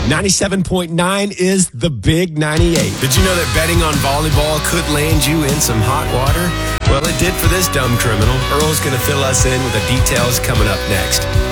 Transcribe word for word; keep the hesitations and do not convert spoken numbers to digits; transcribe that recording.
ninety-seven point nine is the Big ninety-eight. Did you know that betting on volleyball could land you in some hot water? Well, it did for this dumb criminal. Earl's going to fill us in with the details coming up next.